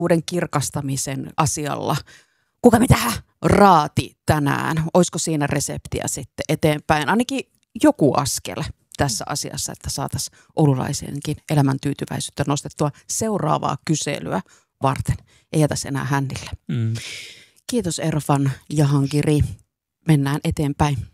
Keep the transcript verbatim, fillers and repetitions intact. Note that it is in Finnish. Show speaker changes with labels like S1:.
S1: uuden kirkastamisen asialla. Kuka mitä raati tänään? Olisiko siinä reseptiä sitten eteenpäin? Ainakin joku askel tässä asiassa, että saataisiin oululaisienkin elämäntyytyväisyyttä nostettua seuraavaa kyselyä varten. Ei jätäisi enää hännille. Mm. Kiitos Erfan Jahangiri. Mennään eteenpäin.